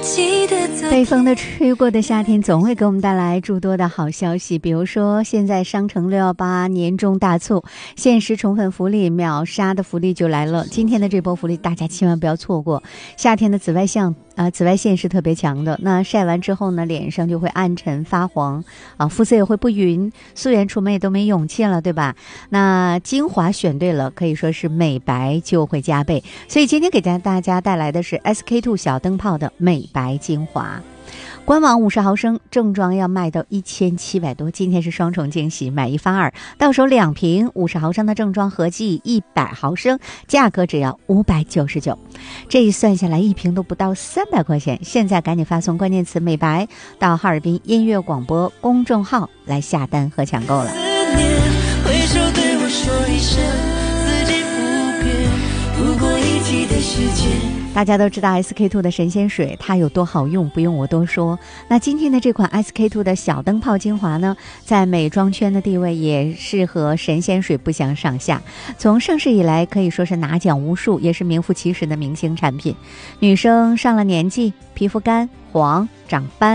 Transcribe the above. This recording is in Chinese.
被风的吹过的夏天总会给我们带来诸多的好消息，比如说现在商城618年终大促，限时宠粉福利，秒杀的福利就来了。今天的这波福利大家千万不要错过。夏天的紫外线是特别强的，那晒完之后呢，脸上就会暗沉发黄肤色也会不匀，素颜出门也都没勇气了，对吧？那精华选对了，可以说是美白就会加倍。所以今天给大家带来的是 SK-II 小灯泡的美白精华，官网50毫升正装要卖到1700多，今天是双重惊喜，买1发2，到手2瓶50毫升的正装，合计100毫升，价格只要599。这一算下来一瓶都不到300块钱，现在赶紧发送关键词美白到哈尔滨音乐广播公众号来下单和抢购了。回首对我说一声四季不变，不过一季的时间。大家都知道 SK-II 的神仙水它有多好用，不用我多说。那今天的这款 SK-II 的小灯泡精华呢，在美妆圈的地位也是和神仙水不相上下，从上市以来可以说是拿奖无数，也是名副其实的明星产品。女生上了年纪，皮肤干黄长斑